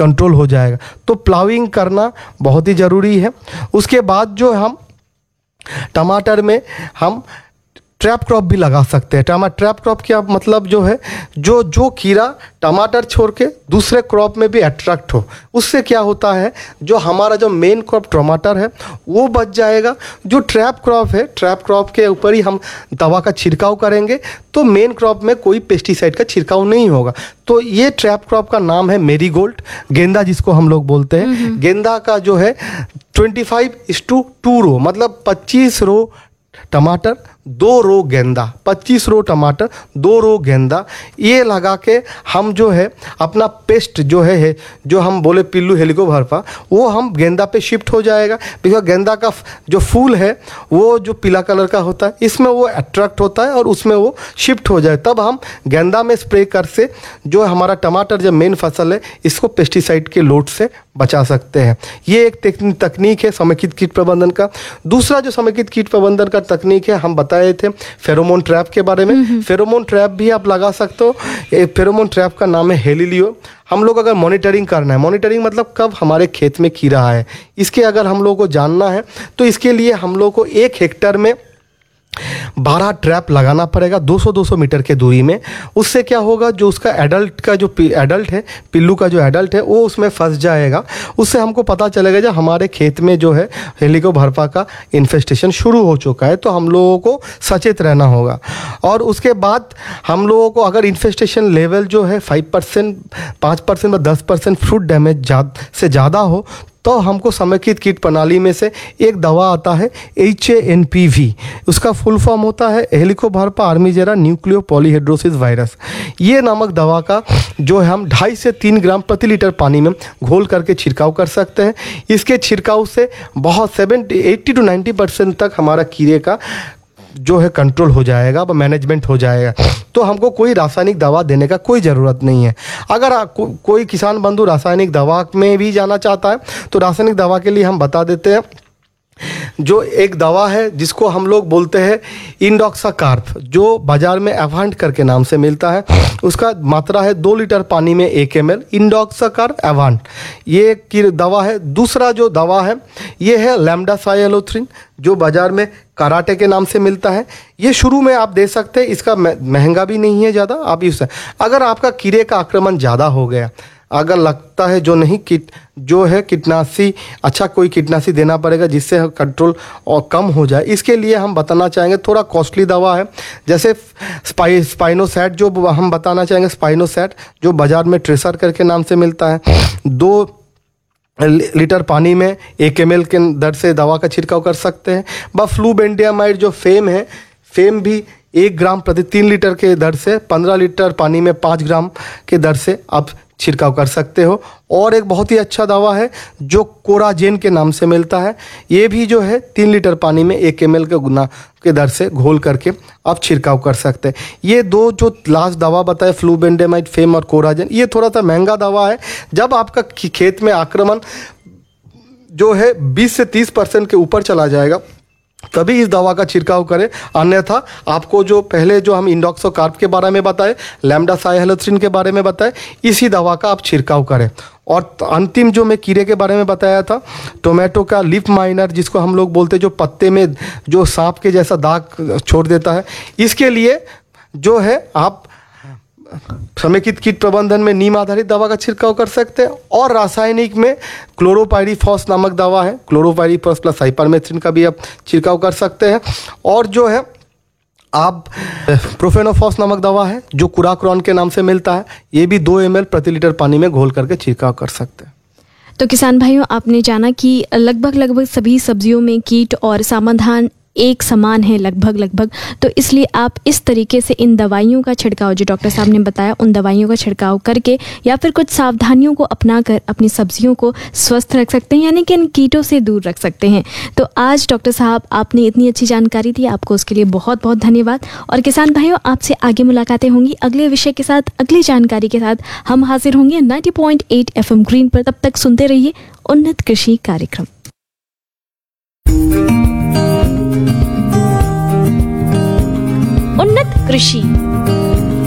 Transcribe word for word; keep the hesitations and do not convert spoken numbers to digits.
Control हो जाएगा। तो प्लाविंग करना बहुत ही ज़रूरी है। उसके बाद जो हम टमाटर में हम ट्रैप क्रॉप भी लगा सकते हैं। टमा ट्रैप क्रॉप क्या मतलब जो है, जो जो कीड़ा टमाटर छोड़ के दूसरे क्रॉप में भी अट्रैक्ट हो, उससे क्या होता है, जो हमारा जो मेन क्रॉप टमाटर है वो बच जाएगा। जो ट्रैप क्रॉप है, ट्रैप क्रॉप के ऊपर ही हम दवा का छिड़काव करेंगे तो मेन क्रॉप में कोई पेस्टिसाइड का छिड़काव नहीं होगा। तो ये ट्रैप क्रॉप का नाम है मेरीगोल्ड, गेंदा जिसको हम लोग बोलते हैं। गेंदा का जो है ट्वेंटी फाइव इस टू टू रो, मतलब पच्चीस रो टमाटर दो रो गेंदा, पच्चीस रो टमाटर दो रो गेंदा, ये लगा के हम जो है अपना पेस्ट जो है, है जो हम बोले पिल्लू हेलिकोबार्पा, वो हम गेंदा पे शिफ्ट हो जाएगा। बिकॉज गेंदा का जो फूल है वो जो पीला कलर का होता है, इसमें वो अट्रैक्ट होता है और उसमें वो शिफ्ट हो जाए। तब हम गेंदा में स्प्रे कर से जो हमारा टमाटर जो मेन फसल है इसको पेस्टिसाइड के लोड से बचा सकते हैं। ये एक तकनीक है समेकित कीट प्रबंधन का। दूसरा जो समेकित कीट प्रबंधन का तकनीक है, हम बताए थे फेरोमोन ट्रैप के बारे में। फेरोमोन ट्रैप भी आप लगा सकते हो। एक फेरोमोन ट्रैप का नाम है हेलिलियो। हम लोग अगर मॉनिटरिंग करना है, मॉनिटरिंग मतलब कब हमारे खेत में कीड़ा है, इसके अगर हम लोग को जानना है तो इसके लिए हम लोग को एक हेक्टेयर में बारह ट्रैप लगाना पड़ेगा दो सौ दो सौ मीटर के दूरी में। उससे क्या होगा, जो उसका एडल्ट का जो एडल्ट है, पिल्लू का जो एडल्ट है वो उसमें फंस जाएगा। उससे हमको पता चलेगा जब हमारे खेत में जो है हेलिकोबार्पा का इन्फेस्टेशन शुरू हो चुका है, तो हम लोगों को सचेत रहना होगा। और उसके बाद हम लोगों को अगर इन्फेस्टेशन लेवल जो है फाइव परसेंट पाँच परसेंट व दस परसेंट फ्रूट डैमेज से ज़्यादा हो तो हमको समेकित कीट प्रणाली में से एक दवा आता है H A N P V. उसका फुल फॉर्म होता है हेलिकोबार्पा आर्मीजेरा न्यूक्लियो पॉलीहेड्रोसिस वायरस। ये नामक दवा का जो है हम ढाई से तीन ग्राम प्रति लीटर पानी में घोल करके छिड़काव कर सकते हैं। इसके छिड़काव से बहुत seventy eighty two ninety percent तक हमारा कीड़े का जो है कंट्रोल हो जाएगा, मैनेजमेंट हो जाएगा। तो हमको कोई रासायनिक दवा देने का कोई ज़रूरत नहीं है। अगर आ, को, कोई किसान बंधु रासायनिक दवा में भी जाना चाहता है तो रासायनिक दवा के लिए हम बता देते हैं। जो एक दवा है जिसको हम लोग बोलते हैं इंडोक्साकार्प, जो बाजार में एवांट करके नाम से मिलता है, उसका मात्रा है दो लीटर पानी में एक एम एल इंडोक्साकार्प एवांट, ये की दवा है। दूसरा जो दवा है ये है लैम्डासाइलोथ्रिन, जो बाजार में कराटे के नाम से मिलता है। ये शुरू में आप दे सकते हैं, इसका महंगा भी नहीं है ज़्यादा, आप यूज़। अगर आपका कीड़े का आक्रमण ज़्यादा हो गया, अगर लगता है जो नहीं कीट जो है कीटनाशी, अच्छा कोई कीटनाशी देना पड़ेगा जिससे कंट्रोल और कम हो जाए, इसके लिए हम बताना चाहेंगे थोड़ा कॉस्टली दवा है, जैसे स्पाइ स्पाइनोसैट जो हम बताना चाहेंगे। स्पाइनोसैट जो बाजार में ट्रेसर करके नाम से मिलता है, दो लीटर पानी में एक एम एल के दर से दवा का छिड़काव कर सकते हैं। व फ्लूबेंडियामाइड जो फेम है, फेम भी एक ग्राम प्रति तीन लीटर के दर से पंद्रह लीटर पानी में पाँच ग्राम के दर से आप छिड़काव कर सकते हो। और एक बहुत ही अच्छा दवा है जो कोराजेन के नाम से मिलता है, ये भी जो है तीन लीटर पानी में एक एम एल के गुना के दर से घोल करके आप छिड़काव कर सकते हैं। ये दो जो लास्ट दवा बताए फ्लूबेंडामाइड, फेम और कोराजेन, ये थोड़ा सा महंगा दवा है। जब आपका खेत में आक्रमण जो है बीस से तीस परसेंट के ऊपर चला जाएगा तभी इस दवा का छिड़काव करें, अन्यथा आपको जो पहले जो हम इंडोक्साकार्प के बारे में बताए, लैम्डासाइलोथ्रिन के बारे में बताए, इसी दवा का आप छिड़काव करें। और अंतिम जो मैं कीड़े के बारे में बताया था, टोमेटो का लीफ माइनर जिसको हम लोग बोलते हैं, जो पत्ते में जो सांप के जैसा दाग छोड़ देता है, इसके लिए जो है आप समेकित कीट प्रबंधन में नीम आधारित दवा का छिड़काव कर सकते हैं। और रासायनिक में क्लोरोपाइरीफॉस नामक दवा है, क्लोरोपाइरीफॉस प्लस साइपरमेथ्रिन का भी आप छिड़काव कर सकते हैं। और जो है आप प्रोफेनोफॉस नामक दवा है जो कुराक्रॉन के नाम से मिलता है, ये भी दो एम एल प्रति लीटर पानी में घोल करके छिड़काव कर सकते हैं। तो किसान भाइयों, आपने जाना कि लगभग लगभग सभी सब्जियों में कीट और समाधान एक समान है लगभग लगभग, तो इसलिए आप इस तरीके से इन दवाइयों का छिड़काव जो डॉक्टर साहब ने बताया, उन दवाइयों का छिड़काव करके या फिर कुछ सावधानियों को अपनाकर अपनी सब्जियों को स्वस्थ रख सकते हैं, यानी कि इन कीटों से दूर रख सकते हैं। तो आज डॉक्टर साहब आपने इतनी अच्छी जानकारी दी, आपको उसके लिए बहुत बहुत धन्यवाद। और किसान भाइयों, आपसे आगे मुलाकातें होंगी अगले विषय के साथ, अगली जानकारी के साथ हम हाजिर होंगे ninety point eight F M green पर। तब तक सुनते रहिए उन्नत कृषि कार्यक्रम। उन्नत कृषि